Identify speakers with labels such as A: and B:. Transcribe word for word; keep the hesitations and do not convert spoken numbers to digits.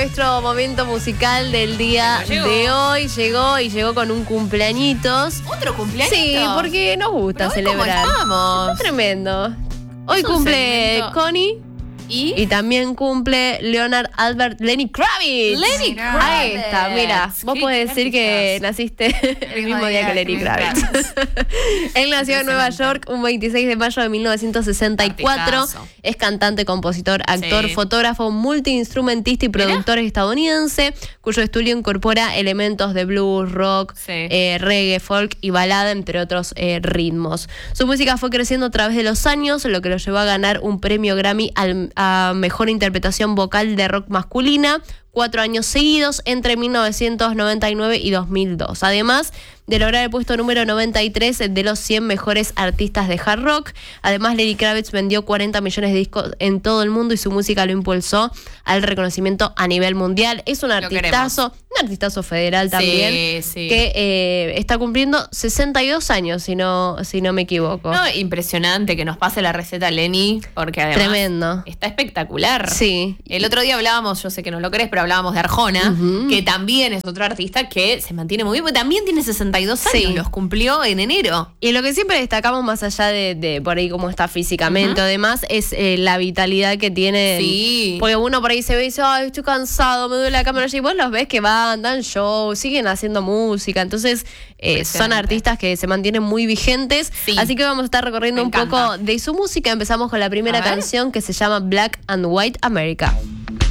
A: nuestro momento musical del día de hoy. Llegó y llegó con un cumpleañitos.
B: ¿Otro cumpleaños?
A: Sí, porque nos gusta
B: Pero hoy
A: celebrar.
B: ¿cómo estamos?
A: Está tremendo. Hoy
B: Es un
A: cumple
B: segmento.
A: Connie.
B: ¿Y?
A: Y también cumple Leonard Albert Lenny Kravitz.
B: Lenny
C: Mirá.
B: Kravitz.
A: Ahí está, mira, vos
B: Qué
A: podés decir que
B: artistazo.
A: naciste el mismo día que Lenny Kravitz.
C: Kravitz.
A: Él nació en Nueva York un veintiséis de mayo de mil novecientos sesenta y cuatro.
B: Artistazo.
A: Es cantante, compositor, actor,
B: Sí.
A: fotógrafo, multiinstrumentista y productor estadounidense, cuyo estudio incorpora elementos de blues, rock,
B: Sí.
A: eh, reggae, folk y balada, entre otros eh, ritmos. Su música fue creciendo a través de los años, lo que lo llevó a ganar un premio Grammy al, a mejor interpretación vocal de rock masculina, cuatro años seguidos entre mil novecientos noventa y nueve y dos mil dos. Además de lograr el puesto número noventa y tres de los cien mejores artistas de hard rock. Además, Lenny Kravitz vendió cuarenta millones de discos en todo el mundo y su música lo impulsó al reconocimiento a nivel mundial. Es un artistazo, un artistazo federal también,
B: Sí, sí.
A: que eh, está cumpliendo sesenta y dos años, si no, si no me equivoco.
B: No, impresionante que nos pase la receta Lenny, porque además
A: Tremendo.
B: está espectacular.
A: Sí.
B: El otro día hablábamos, yo sé que no lo crees, pero hablábamos de Arjona,
A: Ujú.
B: que también es otro artista que se mantiene muy bien, porque también tiene sesenta y dos años,
A: Sí.
B: los cumplió en enero.
A: Y lo que siempre destacamos, más allá de, de por ahí cómo está físicamente o demás, es eh, la vitalidad que tiene.
B: Sí.
A: Porque uno por ahí se ve y dice, ay, estoy cansado, me duele la cámara. Y vos los ves que van, dan show, siguen haciendo música. Entonces, eh, son
B: Impresionante.
A: artistas que se mantienen muy vigentes.
B: Sí.
A: Así que vamos a estar recorriendo
B: Me
A: un poco
B: encanta.
A: de su música. Empezamos con la primera
B: A ver.
A: canción que se llama Black and White America.